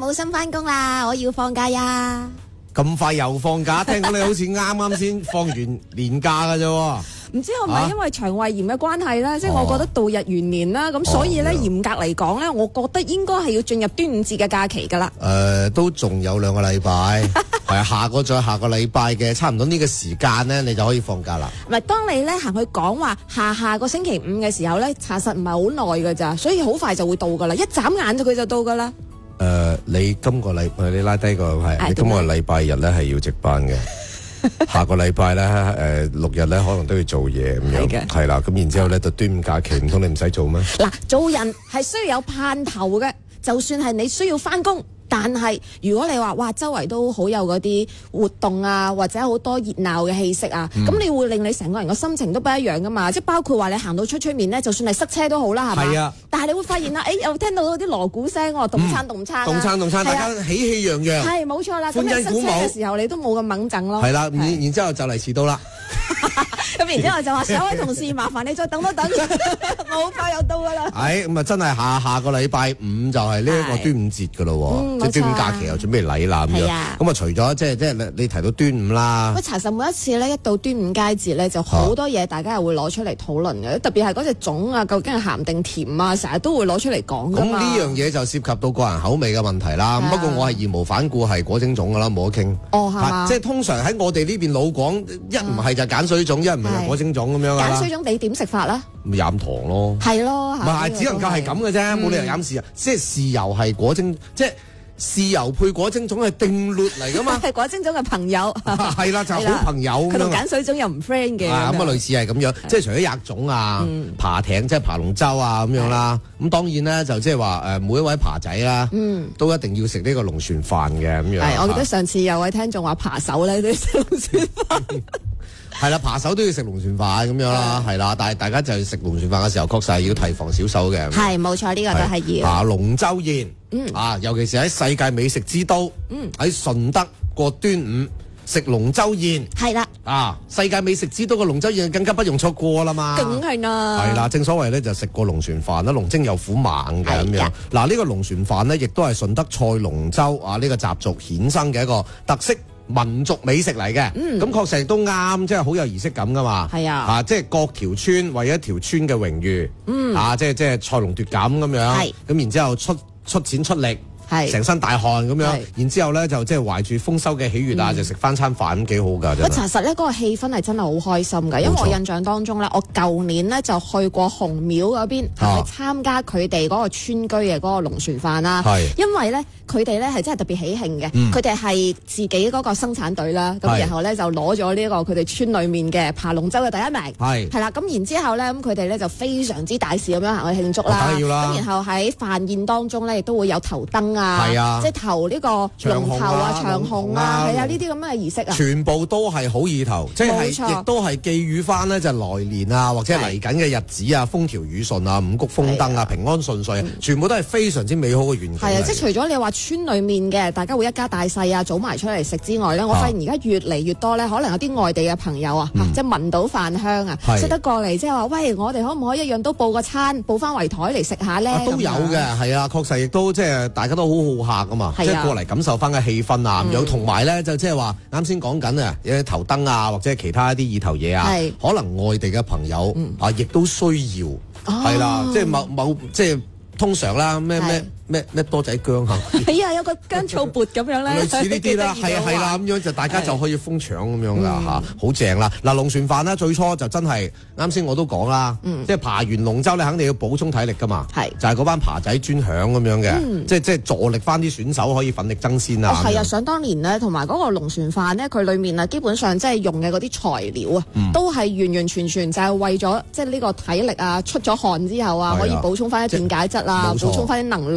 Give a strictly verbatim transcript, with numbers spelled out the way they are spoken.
好心翻工啦，我要放假呀。 咁快又放假？聽講你好似啱啱先放完年假㗎啫喎。 唔知係咪因為腸胃炎嘅關係啦，即係、 哦、 我覺得度日元年啦，咁所以咧、 哦、 嚴格嚟講咧，我覺得應該係要進入端午節嘅假期㗎啦。 誒、呃，都仲有兩個禮拜，係啊，下個再下個禮拜嘅差唔多呢個時間咧，你就可以放假啦。 唔係，當你咧行去講話下下個星期五嘅時候咧，查實唔係好耐㗎咋，所以好快就會到㗎啦，一眨眼就佢就到㗎啦。 誒、呃，你今個禮你拉低個係，你今個禮拜日咧係要值班嘅。下個禮拜咧，誒、呃、六日咧可能都要做嘢咁樣，係啦，咁然之後咧就端午假期，唔通你唔使做咩？嗱， 做人係需要有盼頭嘅，就算係你需要翻工，但係如果你話哇周圍都好有嗰啲活動啊，或者好多熱鬧嘅氣息啊，咁、嗯、你會令你成個人個心情都不一樣噶嘛，即係包括話你行到出出面咧，就算係塞車都好啦，係嘛？係啊。但係你會發現啦，誒、哎、又聽到嗰啲鑼鼓聲喎，動餐動餐，動餐動餐，大家喜氣洋洋，係冇錯啦。咁你塞車嘅時候，你都冇咁掹陣咯。係啦，然然之後就嚟遲到啦。咁然之後就話，所有位同事麻煩你再等多等，我好快又到噶啦。係咁啊，真係下下個禮拜五就係呢一個端午節噶咯，即係端午假期又準備嚟啦咁樣。咁啊，除咗即係即係你你提到端午啦，喂，查實每一次咧一到端午佳節咧，就好多嘢大家又會攞出嚟討論嘅，特別係嗰隻粽啊，究竟係鹹定甜啊，成日都會攞出嚟講噶嘛。咁呢樣嘢就涉及到個人口味嘅問題啦。不過我係義無反顧係果蒸粽噶啦，冇得傾。哦，係嘛？即係通常喺我哋呢邊老廣，一唔係就鹼水粽，一唔係就果蒸粽咁樣啦。鹼水粽你點食法啦？咪飲糖咯。係咯，唔係只能夠係咁嘅啫，冇理由飲豉油。即係豉油係果蒸，即係豉油配果蒸粽係定律嚟噶嘛。係果蒸粽嘅朋友。係啦，就係好朋友咁樣。佢同鹼水粽又唔 friend 嘅。咁啊，類似係咁樣，即係除咗鴨粽啊、爬艇即係爬龍舟啊咁樣啦。咁當然咧就即係話誒，每一位爬仔啦，都一定要食呢個龍船飯嘅咁樣。係，我記得上次有位聽眾話扒手咧都要食龍船飯。係啦，扒手都要食龍船飯咁樣啦，係啦，但係大家就食龍船飯嘅時候，確實係要提防小手嘅。係，冇錯，呢個都係要。啊，龍舟宴，嗯，啊，尤其是喺世界美食之都，嗯，喺順德過端午食龍舟宴，係啦，啊，世界美食之都嘅龍舟宴更加不容錯過啦嘛。梗係啦。係啦，正所謂咧就食過龍船飯啦，龍精有虎猛嘅咁樣。嗱，呢個龍船飯呢，亦都係順德賽龍舟啊呢個習俗衍生嘅一個特色民族美食嚟嘅，咁確實都啱，即係好有儀式感噶嘛。係啊，啊即係各條村為一條村嘅榮譽，嗯，啊即係即係賽龍奪錦咁樣，係，咁然之後出出錢出力。係成身大汗咁樣，然之後咧就即係懷住豐收嘅喜悅啊，就食翻餐飯咁幾好㗎。我查實咧嗰個氣氛係真係好開心㗎，因為我印象當中咧，我舊年咧就去過紅廟嗰邊，係參加佢哋嗰個村居嘅嗰個龍船飯啦。係因為咧佢哋咧係真係特別喜慶嘅，佢哋係自己嗰個生產隊啦，咁然後咧就攞咗呢一個佢哋村裡面嘅爬龍舟嘅第一名。係係啦，咁然之後咧咁佢哋咧就非常之大肆咁樣行去慶祝啦。咁然後喺飯宴當中咧亦都會有頭燈。係啊，即係投呢個龍頭啊、長虹啊，係啊，呢啲咁嘅儀式啊，全部都係好意頭，即係亦都係寄予翻呢，就來年啊，或者嚟緊嘅日子啊，風調雨順啊，五穀豐登啊，平安順遂，全部都係非常之美好嘅願景。係啊，即係除咗你話村裏面嘅大家會一家大細啊，組埋出嚟食之外咧，我發現而家越嚟越多咧，可能有啲外地嘅朋友啊，即係聞到飯香啊，識得過嚟，即係話喂，我哋可唔可以一樣都報個餐，報翻圍台嚟食下咧？都有嘅，係啊，確實亦都即係大家都好好客噶嘛，即係過嚟感受翻嘅氣氛啊，咁樣同埋咧就即係話啱先講緊啊，有啲頭燈啊，或者其他一啲意頭嘢啊，可能外地嘅朋友啊，亦都需要係啦，即係某某即係通常啦，咩咩咩咩多仔薑嚇，係啊，有個薑醋缽咁樣咧，類似呢啲啦，係啊係啦，咁樣就大家就可以瘋搶咁樣噶嚇，好正啦！嗱，龍船飯咧最初就真係啱先我都講啦，即係爬完龍舟你肯定要補充體力噶嘛，係就係嗰班爬仔專享咁樣嘅，即係即係助力翻啲選手可以奮力爭先啊！係啊，想當年咧，同埋嗰個龍船飯咧，佢裡面啊基本上即係用嘅嗰啲材料啊，都係完完全全就係為咗即係呢個體力啊，出咗汗之後啊，可以補充翻啲電解質啊，補充翻啲能量。